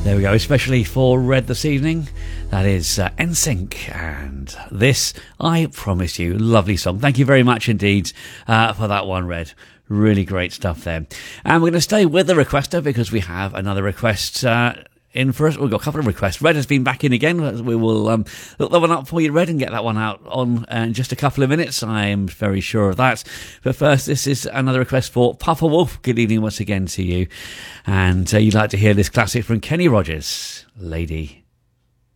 There we go, especially for Red this evening. That is NSYNC, and this, I Promise You. Lovely song. Thank you very much indeed for that one, Red. Really great stuff there. And we're going to stay with the requester because we have another request in for us. We've got a couple of requests. Red has been back in again. We will look that one up for you, Red, and get that one out on in just a couple of minutes. I am very sure of that. But first, this is another request for Papa Wolf. Good evening once again to you. And you'd like to hear this classic from Kenny Rogers, Lady.